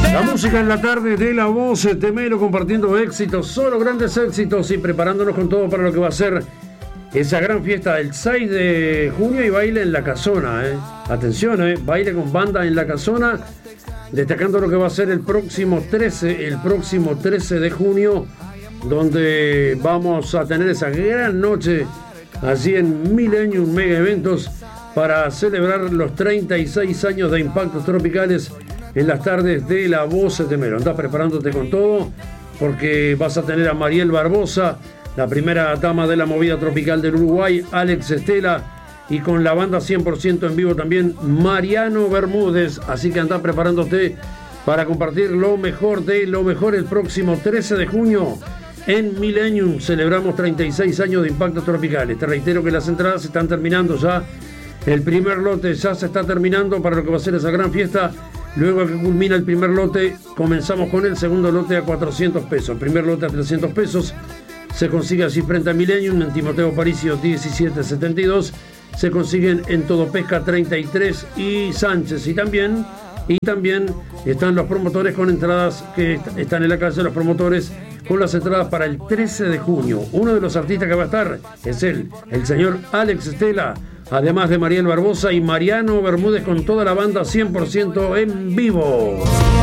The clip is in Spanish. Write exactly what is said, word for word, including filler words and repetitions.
La música en la tarde de La Voz, Temero, compartiendo éxitos, solo grandes éxitos y preparándonos con todo para lo que va a ser esa gran fiesta del seis de junio y baile en La Casona. ¿eh? Atención, ¿eh? Baile con banda en La Casona, destacando lo que va a ser el próximo trece, el próximo trece de junio, donde vamos a tener esa gran noche allí en Millennium Mega Eventos para celebrar los treinta y seis años de Impactos Tropicales en las tardes de La Voz Temero. Andás preparándote con todo porque vas a tener a Mariel Barbosa, la primera dama de la movida tropical del Uruguay, Alex Estela, y con la banda cien por ciento en vivo también Mariano Bermúdez. Así que andás preparándote para compartir lo mejor de lo mejor el próximo trece de junio en Millennium. Celebramos treinta y seis años de Impactos Tropicales. Te reitero que las entradas se están terminando ya. El primer lote ya se está terminando para lo que va a ser esa gran fiesta. Luego que culmina el primer lote, comenzamos con el segundo lote a cuatrocientos pesos. El primer lote a trescientos pesos. Se consigue así frente a Millennium en Timoteo Paricio diecisiete setenta y dos. Se consiguen en Todo Pesca treinta y tres y Sánchez. Y también, y también están los promotores con entradas que están en la calle, los promotores con las entradas para el trece de junio. Uno de los artistas que va a estar es él, el señor Alex Estela, además de Mariel Barbosa y Mariano Bermúdez con toda la banda cien por ciento en vivo.